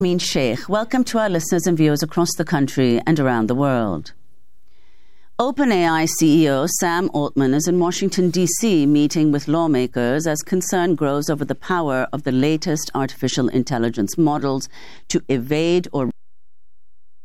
Amin Sheikh. Welcome to our listeners and viewers across the country and around the world. OpenAI CEO Sam Altman is in Washington, D.C., meeting with lawmakers as concern grows over the power of the latest artificial intelligence models to evade or